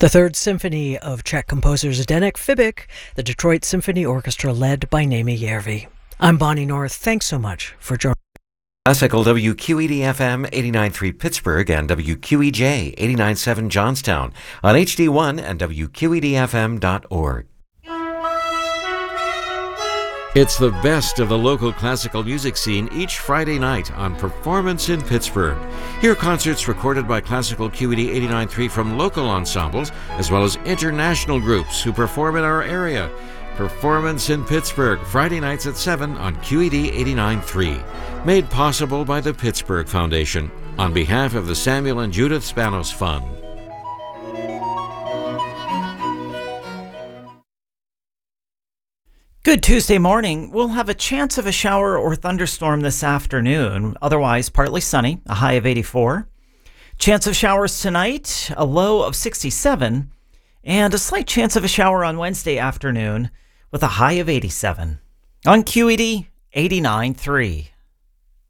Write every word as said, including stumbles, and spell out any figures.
The Third Symphony of Czech composer Zdeněk Fibik, the Detroit Symphony Orchestra led by Naomi Järvi. I'm Bonnie North. Thanks so much for joining. Classical W Q E D F M eighty-nine point three Pittsburgh and W Q E J eighty-nine point seven Johnstown on H D one and W Q E D F M dot org. It's the best of the local classical music scene each Friday night on Performance in Pittsburgh. Hear concerts recorded by Classical Q E D eighty-nine point three from local ensembles as well as international groups who perform in our area. Performance in Pittsburgh, Friday nights at seven on Q E D eighty-nine point three. Made possible by the Pittsburgh Foundation on behalf of the Samuel and Judith Spanos Fund. Good Tuesday morning. We'll have a chance of a shower or thunderstorm this afternoon. Otherwise, partly sunny, a high of eighty-four. Chance of showers tonight, a low of sixty-seven. And a slight chance of a shower on Wednesday afternoon with a high of eighty-seven. On Q E D eighty-nine point three.